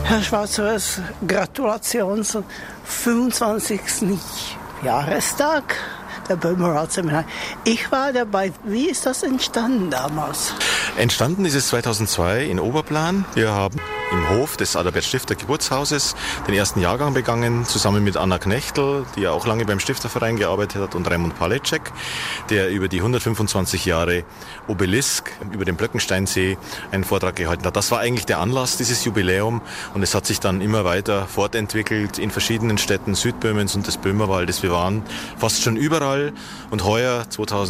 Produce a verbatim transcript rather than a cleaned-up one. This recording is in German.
Herr Schwarz, Gratulation zum fünfundzwanzigsten Jahrestag der Böhmerratsseminare. Ich war dabei. Wie ist das entstanden damals? Entstanden ist es zweitausendzwei in Oberplan. Wir haben im Hof des Adalbert Stifter Geburtshauses den ersten Jahrgang begangen, zusammen mit Anna Knechtel, die ja auch lange beim Stifterverein gearbeitet hat, und Raimund Palecek, der über die hundertfünfundzwanzig Jahre Obelisk über den Blöckensteinsee einen Vortrag gehalten hat. Das war eigentlich der Anlass, dieses Jubiläum, und es hat sich dann immer weiter fortentwickelt in verschiedenen Städten Südböhmens und des Böhmerwaldes. Wir waren fast schon überall, und heuer zweitausend